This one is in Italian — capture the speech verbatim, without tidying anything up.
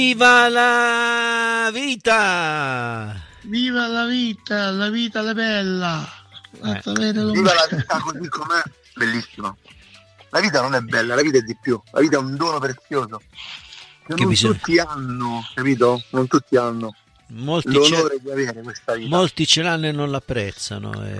Viva la vita! Viva la vita, la vita è bella. Eh. Viva la vita così com'è, bellissima. La vita non è bella, la vita è di più, la vita è un dono prezioso che, Che non bisogna- tutti hanno, capito? Non tutti hanno Molti, l'onore ce... di avere questa vita. Molti ce l'hanno e non l'apprezzano. eh.